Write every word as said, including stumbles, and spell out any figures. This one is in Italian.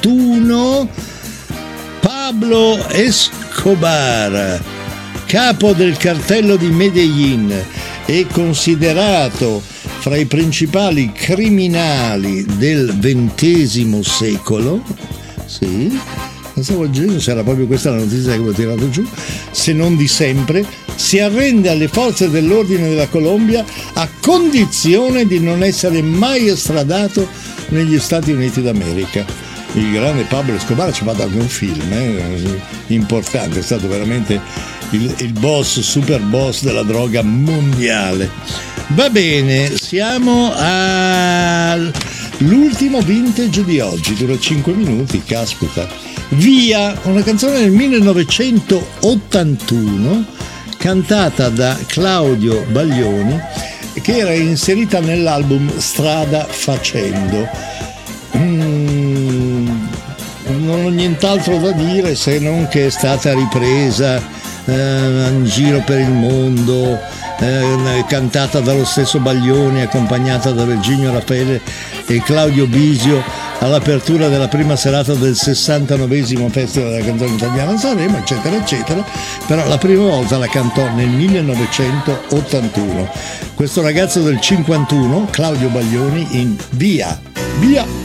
cinquantuno Pablo Escobar, capo del cartello di Medellín e considerato fra i principali criminali del ventesimo secolo. Sì, non stavo leggendo se era proprio questa la notizia che avevo tirato giù, se non di sempre, si arrende alle forze dell'ordine della Colombia a condizione di non essere mai estradato negli Stati Uniti d'America. Il grande Pablo Escobar ci ha fatto anche un film eh, importante, è stato veramente il, il boss, super boss della droga mondiale. Va bene, siamo all'ultimo vintage di oggi, dura cinque minuti, caspita. Via, una canzone del millenovecentottantuno cantata da Claudio Baglioni, che era inserita nell'album Strada Facendo. Mm, non ho nient'altro da dire se non che è stata ripresa eh, in giro per il mondo, eh, cantata dallo stesso Baglioni, accompagnata da Virginio Raffaele e Claudio Bisio all'apertura della prima serata del sessantanovesimo Festival della Canzone Italiana a Sanremo, eccetera eccetera. Però la prima volta la cantò nel millenovecentottantuno questo ragazzo del cinquantuno, Claudio Baglioni, in Via Via.